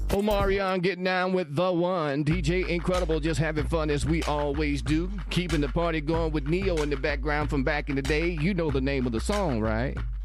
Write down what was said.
Omarion getting down with the one. DJ Incredible just having fun as we always do. Keeping the party going with Neo in the background from back in the day. You know the name of the song, right?